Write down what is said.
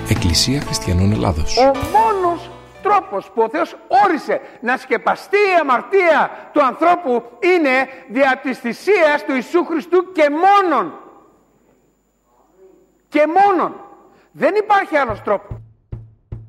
Εκκλησία Χριστιανών Ελλάδος. Ο μόνος τρόπος που ο Θεός όρισε να σκεπαστεί η αμαρτία του ανθρώπου είναι δια της θυσίας του Ιησού Χριστού και μόνον. Και μόνον. Δεν υπάρχει άλλος τρόπος.